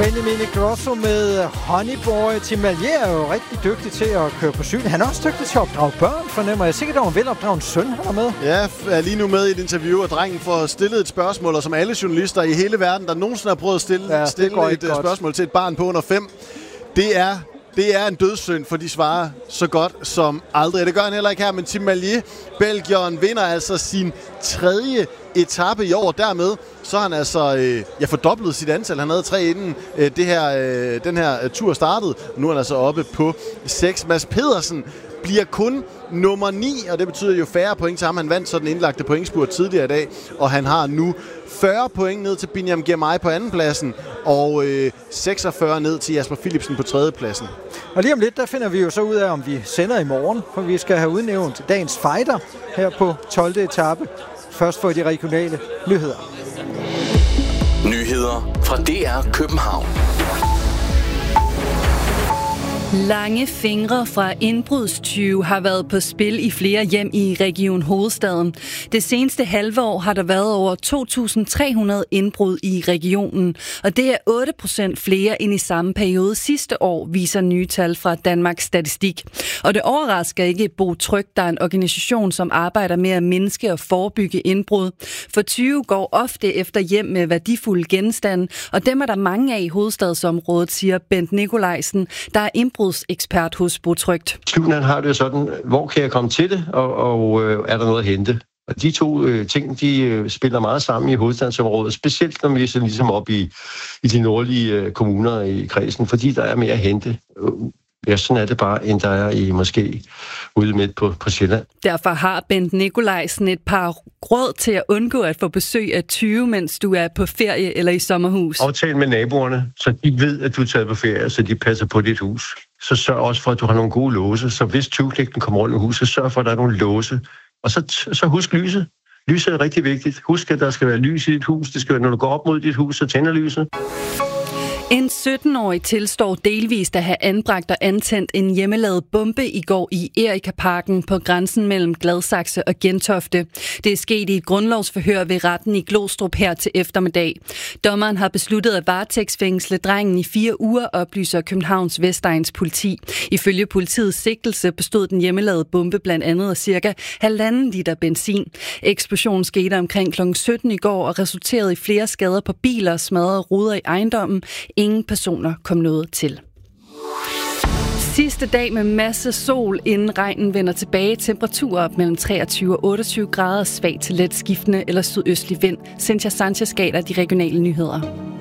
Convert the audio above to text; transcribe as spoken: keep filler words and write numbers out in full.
Benjamin Ingrosso med Honeyboy. Tim Malier er jo rigtig dygtig til at køre på cykel. Han er også dygtig til at opdrage børn, fornemmer jeg. Sikkert, at han vil opdrage en søn, han er med. Ja, er lige nu med i et interview, og drengen får stillet et spørgsmål, og som alle journalister i hele verden, der nogensinde har prøvet at stille, ja, stille et godt. spørgsmål til et barn på under fem, det er... Det er en dødssynd, for de svarer så godt som aldrig. Det gør han heller ikke her, men Tim Malier, Belgieren, vinder altså sin tredje etape i år. Dermed så har han altså øh, ja, fordoblet sit antal. Han havde tre inden øh, det her, øh, den her øh, tur startede. Nu er han altså oppe på seks. Mads Pedersen bliver kun nummer ni, og det betyder jo færre point til ham. Han vandt så den indlagte pointspurt tidligere i dag, og han har nu fyrre point ned til Binyam Girmay på andenpladsen, og øh, seksogfyrre ned til Jasper Philipsen på tredjepladsen. Og lige om lidt, der finder vi jo så ud af, om vi sender i morgen, for vi skal have udnævnt dagens fighter her på tolvte etape. Først for de regionale nyheder. Nyheder fra D R København. Lange fingre fra indbrudstyve har været på spil i flere hjem i Region Hovedstaden. Det seneste halve år har der været over to tusind tre hundrede indbrud i regionen, og det er otte procent flere end i samme periode sidste år, viser nye tal fra Danmarks Statistik. Og det overrasker ikke Bo Tryg, der er en organisation, som arbejder med at mindske og forebygge indbrud. For tyve går ofte efter hjem med værdifulde genstande, og dem er der mange af i hovedstadsområdet, siger Bent Nikolajsen, der er indbrud ekspert hos Bo Tryg. Tyven har det sådan, hvor kan jeg komme til det, og, og øh, er der noget at hente? Og de to øh, ting, de øh, spiller meget sammen i hovedstadsområdet, specielt når vi er så ligesom op i, i de nordlige øh, kommuner i kredsen, fordi der er mere at hente. Ja, sådan er det bare, end der er i måske ude midt på, på Sjælland. Derfor har Bent Nikolajsen et par råd til at undgå at få besøg af tyve, mens du er på ferie eller i sommerhus. Aftale med naboerne, så de ved, at du er taget på ferie, så de passer på dit hus. Så sørg også for, at du har nogle gode låse. Så hvis tyveknægten kommer rundt i huset, så sørg for, at der er nogle låse. Og så, så husk lyset. Lyset er rigtig vigtigt. Husk, at der skal være lys i dit hus. Det skal være, når du går op mod dit hus, så tænder lyset. En sytten-årig tilstår delvist at have anbragt og antændt en hjemmelavet bombe i går i Erika-parken på grænsen mellem Gladsaxe og Gentofte. Det er sket i et grundlovsforhør ved retten i Glostrup her til eftermiddag. Dommeren har besluttet at varetægtsfængsle drengen i fire uger, oplyser Københavns Vestegns politi. Ifølge politiets sigtelse bestod den hjemmelavede bombe blandt andet af cirka halvanden liter benzin. Eksplosionen skete omkring klokken sytten i går og resulterede i flere skader på biler, smadrede ruder i ejendommen. Ingen personer kom noget til. Sidste dag med masse sol, inden regnen vender tilbage. Temperaturer op mellem treogtyve og otteogtyve grader, svag til let skiftende eller sydøstlig vind. Cynthia Sanchez gav dig de regionale nyheder.